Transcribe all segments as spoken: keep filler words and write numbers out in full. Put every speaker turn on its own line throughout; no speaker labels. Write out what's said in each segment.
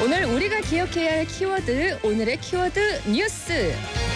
오늘 우리가 기억해야 할 키워드, 오늘의 키워드 뉴스.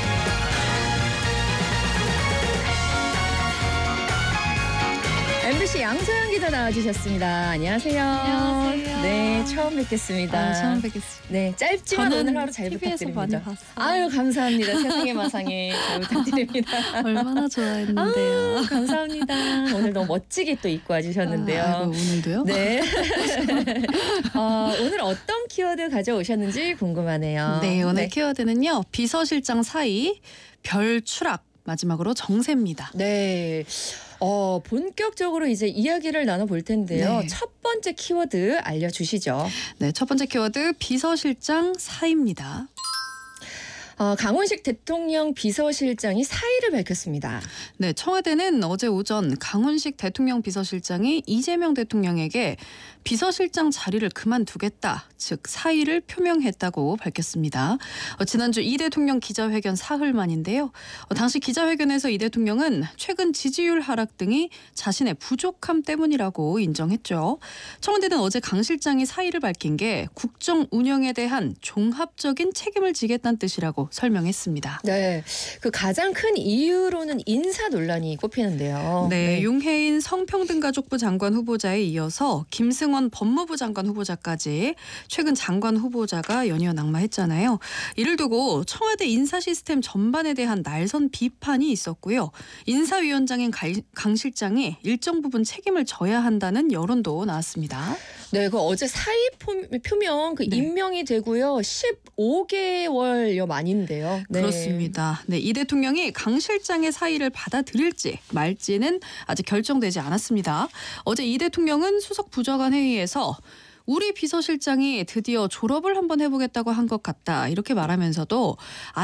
엠비씨 양소영 기자 나와주셨습니다. 안녕하세요.
안녕하세요.
네, 처음 뵙겠습니다.
아, 처음 뵙겠습니다.
네, 짧지만 오늘 하루 잘
티비에서
부탁드립니다.
많이 봤어요.
아유, 감사합니다. 세상의 마상에 잘 부탁드립니다.
얼마나 좋아했는데요.
아유, 감사합니다. 오늘 너무 멋지게 또 입고 와주셨는데요.
아, 아이고, 오늘도요?
네. 어, 오늘 어떤 키워드 가져오셨는지 궁금하네요.
네, 오늘
네.
키워드는요. 비서실장 사이, 별 추락, 마지막으로 정세입니다.
네. 어, 본격적으로 이제 이야기를 나눠볼 텐데요.
네.
첫 번째 키워드 알려주시죠.
네, 첫 번째 키워드 비서실장 사이입니다.
어, 강훈식 대통령 비서실장이 사의를 밝혔습니다.
네, 청와대는 어제 오전 강훈식 대통령 비서실장이 이재명 대통령에게 비서실장 자리를 그만두겠다, 즉 사의를 표명했다고 밝혔습니다. 어, 지난주 이 대통령 기자회견 사흘 만인데요. 어, 당시 기자회견에서 이 대통령은 최근 지지율 하락 등이 자신의 부족함 때문이라고 인정했죠. 청와대는 어제 강 실장이 사의를 밝힌 게 국정 운영에 대한 종합적인 책임을 지겠다는 뜻이라고 설명했습니다.
네, 그 가장 큰 이유로는 인사 논란이 꼽히는데요.
네, 용해인 성평등가족부 장관 후보자에 이어서 김승원 법무부 장관 후보자까지 최근 장관 후보자가 연이어 낙마했잖아요. 이를 두고 청와대 인사 시스템 전반에 대한 날선 비판이 있었고요. 인사위원장인 강 실장이 일정 부분 책임을 져야 한다는 여론도 나왔습니다.
네, 그 어제 사의 표명 그
네.
임명이 되고요. 십오 개월여 만인데요. 네.
그렇습니다. 네, 이 대통령이 강 실장의 사의를 받아들일지 말지는 아직 결정되지 않았습니다. 어제 이 대통령은 수석 부좌관 회의에서 우리 비서실장이 드디어 졸업을 한번 해보겠다고 한 것 같다, 이렇게 말하면서도